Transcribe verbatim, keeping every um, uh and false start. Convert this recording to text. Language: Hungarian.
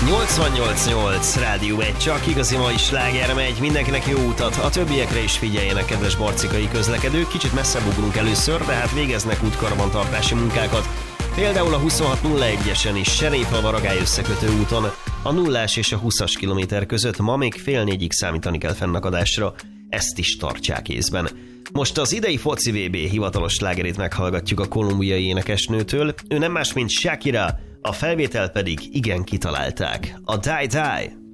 nyolcvannyolc nyolc Rádió egy, csak igazi mai sláger megy, mindenkinek jó utat, a többiekre is figyeljenek, kedves barcikai közlekedők, kicsit messzebb ugrunk először, de hát végeznek útkarbantartási munkákat. Például a huszonhat nulla egyesen is Serényfal-Varagály összekötő úton a nullás és a húszas kilométer között ma még fél négyig számítani kell fennakadásra, ezt is tartsák észben. Most az idei foci vé bé hivatalos slágerét meghallgatjuk a kolumbiai énekesnőtől, ő nem más, mint Shakira, a felvétel pedig igen kitalálták, a Die Die.